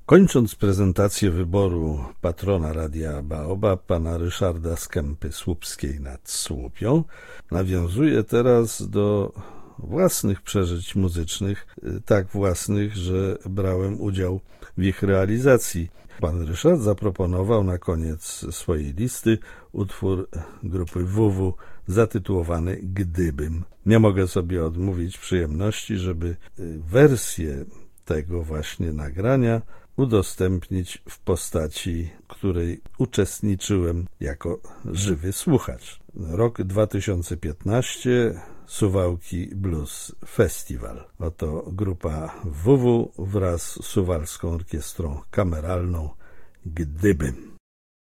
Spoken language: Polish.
Kończąc prezentację wyboru patrona Radia Baobab, pana Ryszarda z Kępy Słupskiej nad Słupią, nawiązuję teraz do własnych przeżyć muzycznych, tak własnych, że brałem udział w ich realizacji. Pan Ryszard zaproponował na koniec swojej listy utwór grupy WW zatytułowany Gdybym. Nie mogę sobie odmówić przyjemności, żeby wersję tego właśnie nagrania udostępnić w postaci, której uczestniczyłem jako żywy słuchacz. Rok 2015, Suwałki Blues Festival. Oto grupa WW wraz z Suwalską Orkiestrą Kameralną Gdybym.